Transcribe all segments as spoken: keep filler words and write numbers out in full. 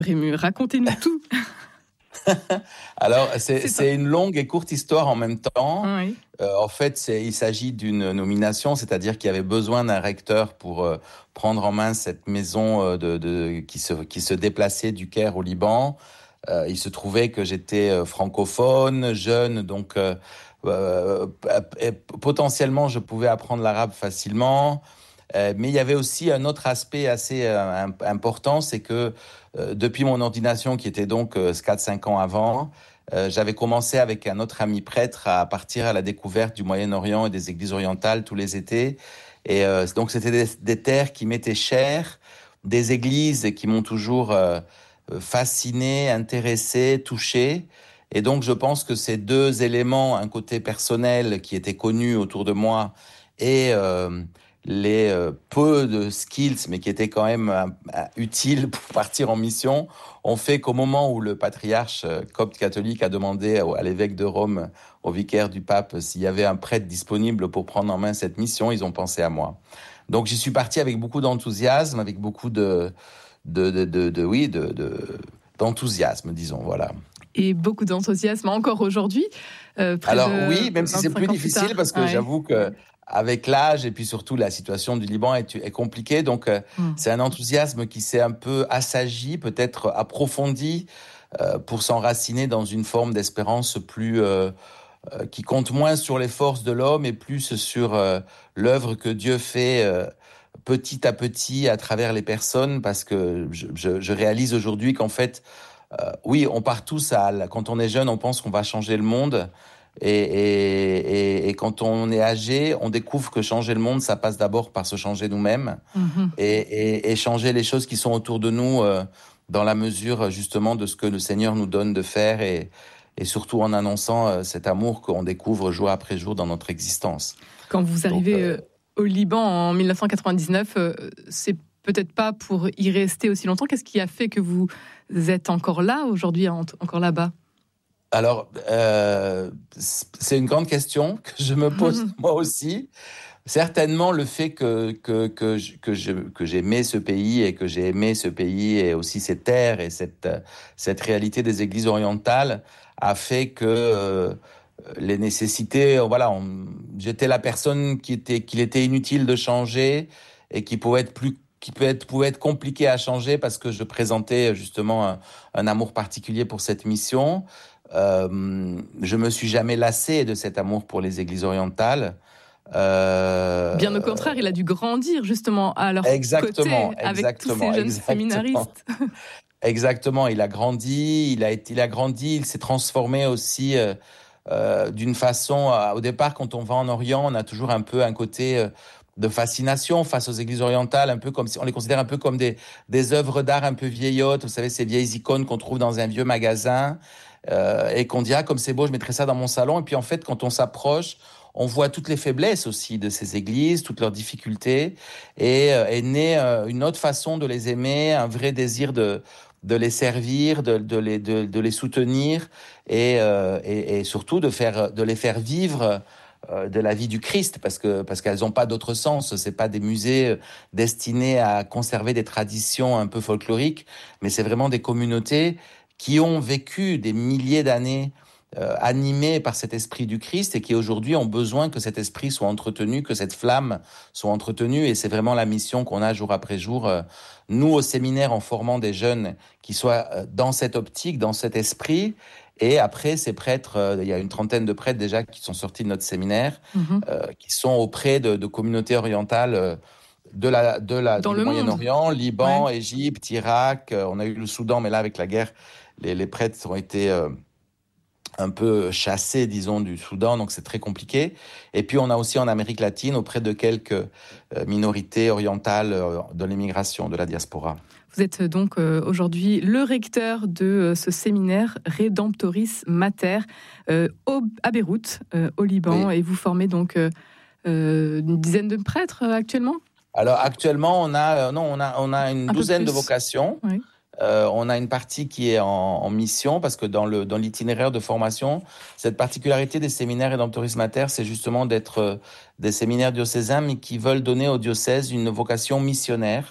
Rému, racontez-nous tout. Alors, c'est, c'est, c'est une longue et courte histoire en même temps. Oui. Euh, en fait, c'est, il s'agit d'une nomination, c'est-à-dire qu'il y avait besoin d'un recteur pour euh, prendre en main cette maison euh, de, de, qui, se, qui se déplaçait du Caire au Liban. Euh, il se trouvait que j'étais euh, francophone, jeune, donc euh, euh, potentiellement je pouvais apprendre l'arabe facilement. Euh, mais il y avait aussi un autre aspect assez euh, important, c'est que euh, depuis mon ordination, qui était donc euh, quatre cinq ans avant, euh, j'avais commencé avec un autre ami prêtre à partir à la découverte du Moyen-Orient et des églises orientales tous les étés. Et euh, donc c'était des, des terres qui m'étaient chères, des églises qui m'ont toujours euh, fasciné, intéressé, touché. Et donc je pense que ces deux éléments, un côté personnel qui était connu autour de moi et euh, les euh, peu de skills, mais qui étaient quand même euh, utiles pour partir en mission, ont fait qu'au moment où le patriarche euh, copte catholique a demandé à, à l'évêque de Rome, au vicaire du pape, s'il y avait un prêtre disponible pour prendre en main cette mission, ils ont pensé à moi. Donc j'y suis parti avec beaucoup d'enthousiasme, avec beaucoup de, de, de, de, de oui, de, de, d'enthousiasme, disons, voilà. Et beaucoup d'enthousiasme encore aujourd'hui. Euh, Alors oui, même si c'est plus difficile, plus parce que ouais. j'avoue que avec l'âge et puis surtout la situation du Liban est, est compliquée, donc euh, mmh. c'est un enthousiasme qui s'est un peu assagi, peut-être approfondi, euh, pour s'enraciner dans une forme d'espérance plus euh, euh, qui compte moins sur les forces de l'homme et plus sur euh, l'œuvre que Dieu fait euh, petit à petit à travers les personnes, parce que je, je, je réalise aujourd'hui qu'en fait, euh, oui, on part tous à, quand on est jeune, on pense qu'on va changer le monde. Et, et, et, et quand on est âgé, on découvre que changer le monde, ça passe d'abord par se changer nous-mêmes mmh. et, et, et changer les choses qui sont autour de nous euh, dans la mesure justement de ce que le Seigneur nous donne de faire et, et surtout en annonçant euh, cet amour qu'on découvre jour après jour dans notre existence. Quand vous arrivez Donc, euh, au Liban en dix-neuf cent quatre-vingt-dix-neuf, euh, c'est peut-être pas pour y rester aussi longtemps. Qu'est-ce qui a fait que vous êtes encore là aujourd'hui, encore là-bas ? Alors, euh, c'est une grande question que je me pose moi aussi. Certainement, le fait que, que, que, que, je, que j'aimais ce pays et que j'ai aimé ce pays et aussi ces terres et cette, cette réalité des églises orientales a fait que euh, les nécessités, voilà, on, j'étais la personne qui était, qu'il était inutile de changer et qui pouvait être plus qui peut être, pouvait être compliqué à changer parce que je présentais justement un, un amour particulier pour cette mission. Euh, je me suis jamais lassé de cet amour pour les églises orientales. Euh... Bien au contraire, il a dû grandir justement à leur exactement, côté avec exactement, tous ces jeunes exactement. séminaristes. Exactement, il a grandi, il a été, il a grandi, il s'est transformé aussi euh, euh, d'une façon. Euh, au départ, quand on va en Orient, on a toujours un peu un côté euh, de fascination face aux églises orientales, un peu comme si on les considère un peu comme des des œuvres d'art un peu vieillottes. Vous savez, ces vieilles icônes qu'on trouve dans un vieux magasin euh, et qu'on dit ah comme c'est beau, je mettrais ça dans mon salon. Et puis en fait, quand on s'approche, on voit toutes les faiblesses aussi de ces églises, toutes leurs difficultés, et euh, est née euh, une autre façon de les aimer, un vrai désir de de les servir, de, de les de, de les soutenir, et, euh, et et surtout de faire de les faire vivre euh, de la vie du Christ, parce que parce qu'elles n'ont pas d'autre sens. C'est pas des musées destinés à conserver des traditions un peu folkloriques, mais c'est vraiment des communautés qui ont vécu des milliers d'années Euh, animés par cet esprit du Christ et qui aujourd'hui ont besoin que cet esprit soit entretenu, que cette flamme soit entretenue, et c'est vraiment la mission qu'on a jour après jour, euh, nous au séminaire, en formant des jeunes qui soient euh, dans cette optique, dans cet esprit. Et après, ces prêtres, euh, il y a une trentaine de prêtres déjà qui sont sortis de notre séminaire, mmh. euh, qui sont auprès de, de communautés orientales euh, de la, de la, dans du le Moyen-Orient, monde. Liban, ouais. Égypte, Irak, euh, on a eu le Soudan, mais là avec la guerre, les, les prêtres ont été euh, un peu chassés, disons, du Soudan, donc c'est très compliqué. Et puis on a aussi en Amérique latine, auprès de quelques minorités orientales de l'immigration, de la diaspora. Vous êtes donc euh, aujourd'hui le recteur de euh, ce séminaire Redemptoris Mater euh, au, à Beyrouth, euh, au Liban, oui. Et vous formez donc euh, euh, une dizaine de prêtres euh, actuellement ? Alors actuellement, on a, euh, non, on a, on a une un douzaine de vocations. Oui. Euh, on a une partie qui est en, en mission, parce que dans, le, dans l'itinéraire de formation, cette particularité des séminaires Redemptoris Mater, c'est justement d'être euh, des séminaires diocésains, mais qui veulent donner au diocèse une vocation missionnaire.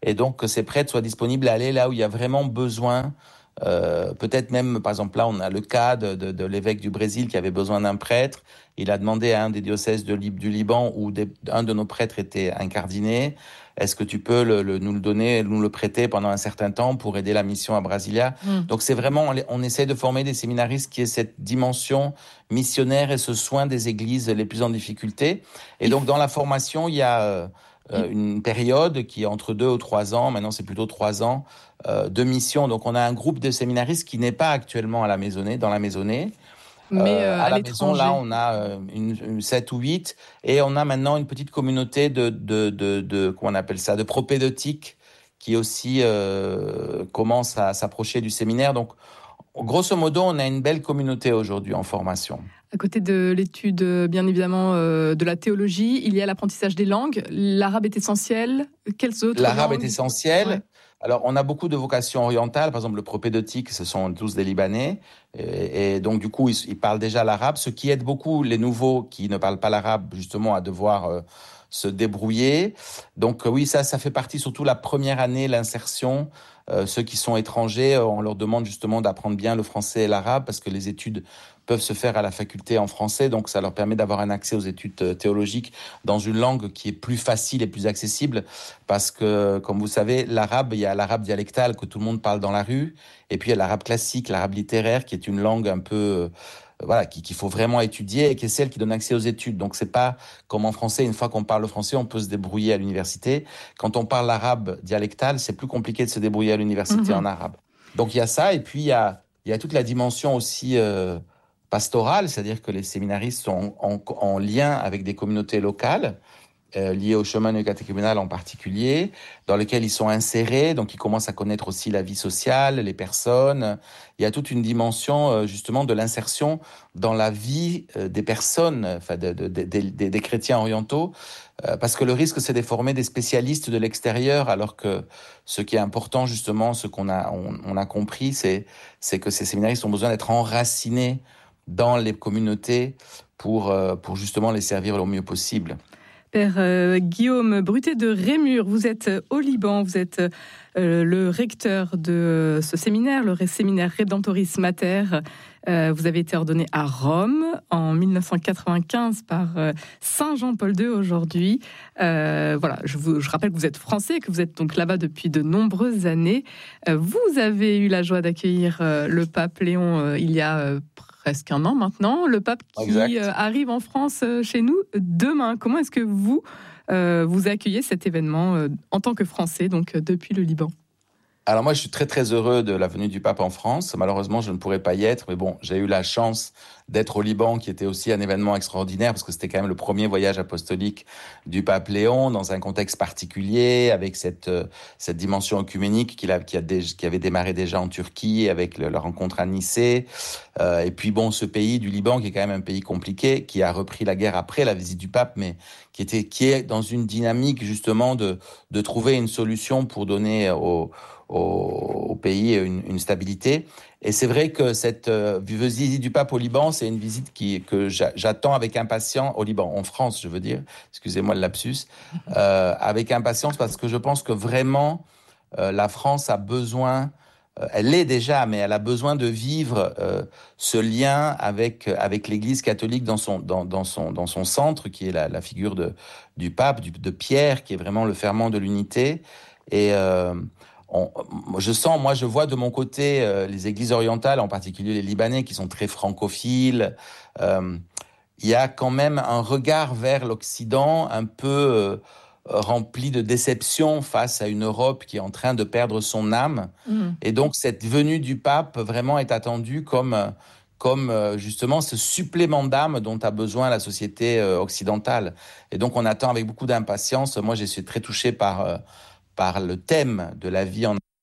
et donc que ces prêtres soient disponibles à aller là où il y a vraiment besoin. Euh, peut-être même, par exemple, là, on a le cas de, de, de l'évêque du Brésil qui avait besoin d'un prêtre. Il a demandé à un des diocèses de, du Liban où des, un de nos prêtres était incardiné. Est-ce que tu peux le, le, nous le donner, nous le prêter pendant un certain temps pour aider la mission à Brasilia? Mm. Donc c'est vraiment, on, on essaie de former des séminaristes qui aient cette dimension missionnaire et ce soin des églises les plus en difficulté. Et donc dans la formation, il y a euh, euh, une période qui est entre deux ou trois ans. Maintenant, c'est plutôt trois ans. Euh, de mission. Donc, on a un groupe de séminaristes qui n'est pas actuellement à la maisonnée, dans la maisonnée. Mais euh, à, à la l'étranger. maison, là, on a euh, une, une sept ou huit. Et on a maintenant une petite communauté de, de, de, de comment on appelle ça, de propédeutiques qui aussi euh, commence à s'approcher du séminaire. Donc, grosso modo, on a une belle communauté aujourd'hui en formation. À côté de l'étude, bien évidemment, euh, de la théologie, il y a l'apprentissage des langues. L'arabe est essentiel. Quelles autres L'arabe langues ? est essentiel. Ouais. Alors, on a beaucoup de vocations orientales. Par exemple, le propédeutique, ce sont tous des Libanais. Et, et donc, du coup, ils, ils parlent déjà l'arabe, ce qui aide beaucoup les nouveaux qui ne parlent pas l'arabe, justement, à devoir euh, se débrouiller. Donc, euh, oui, ça, ça fait partie, surtout la première année, l'insertion. Euh, ceux qui sont étrangers, on leur demande justement d'apprendre bien le français et l'arabe parce que les études peuvent se faire à la faculté en français, donc ça leur permet d'avoir un accès aux études théologiques dans une langue qui est plus facile et plus accessible parce que, comme vous savez, l'arabe, il y a l'arabe dialectal que tout le monde parle dans la rue et puis il y a l'arabe classique, l'arabe littéraire qui est une langue un peu... Euh, voilà, qu'il faut vraiment étudier et qui est celle qui donne accès aux études. Donc, c'est pas comme en français, une fois qu'on parle le français, on peut se débrouiller à l'université. Quand on parle l'arabe dialectal, c'est plus compliqué de se débrouiller à l'université mmh. en arabe. Donc, il y a ça. Et puis, il y a, il y a toute la dimension aussi euh, pastorale, c'est-à-dire que les séminaristes sont en, en, en lien avec des communautés locales, euh, liées au chemin catéchuménal en particulier, dans lesquelles ils sont insérés, donc ils commencent à connaître aussi la vie sociale, les personnes. Il y a toute une dimension euh, justement de l'insertion dans la vie euh, des personnes, enfin de, de, de, de, des chrétiens orientaux, euh, parce que le risque c'est de former des spécialistes de l'extérieur, alors que ce qui est important justement, ce qu'on a, on, on a compris, c'est, c'est que ces séminaristes ont besoin d'être enracinés dans les communautés pour, euh, pour justement les servir le mieux possible. Père euh, Guillaume Brutet de Rémur, vous êtes au Liban, vous êtes euh, le recteur de ce séminaire, le séminaire Redemptoris Mater. Euh, vous avez été ordonné à Rome en dix-neuf cent quatre-vingt-quinze par euh, Saint Jean-Paul deux aujourd'hui. Euh, voilà, je, vous, je rappelle que vous êtes français, que vous êtes donc là-bas depuis de nombreuses années. Euh, vous avez eu la joie d'accueillir euh, le pape Léon euh, il y a euh, presque un an maintenant, le pape qui euh, arrive en France euh, chez nous demain. Comment est-ce que vous, euh, vous accueillez cet événement euh, en tant que Français, donc euh, depuis le Liban ? Alors moi, je suis très très heureux de la venue du pape en France. Malheureusement, je ne pourrais pas y être, mais bon, j'ai eu la chance d'être au Liban, qui était aussi un événement extraordinaire, parce que c'était quand même le premier voyage apostolique du pape Léon, dans un contexte particulier, avec cette cette dimension œcuménique qu'il a, qui, a dé, qui avait démarré déjà en Turquie, avec le, la rencontre à Nicée. Euh, et puis bon, ce pays du Liban, qui est quand même un pays compliqué, qui a repris la guerre après la visite du pape, mais qui était qui est dans une dynamique justement de de trouver une solution pour donner au Au, au pays une, une stabilité. Et c'est vrai que cette euh, visite du pape au Liban, c'est une visite qui, que j'a, j'attends avec impatience, au Liban, en France, je veux dire, excusez-moi le lapsus, euh, avec impatience parce que je pense que vraiment, euh, la France a besoin, euh, elle l'est déjà, mais elle a besoin de vivre euh, ce lien avec, avec l'Église catholique dans son, dans, dans son, dans son centre, qui est la, la figure de, du pape, du, de Pierre, qui est vraiment le ferment de l'unité. Et euh, On, je sens, moi je vois de mon côté euh, les églises orientales, en particulier les Libanais qui sont très francophiles. Euh, il y a quand même un regard vers l'Occident un peu euh, rempli de déception face à une Europe qui est en train de perdre son âme. Mmh. Et donc cette venue du pape vraiment est attendue comme, comme euh, justement ce supplément d'âme dont a besoin la société euh, occidentale. Et donc on attend avec beaucoup d'impatience. Moi je suis très touché par... Euh, par le thème de la vie en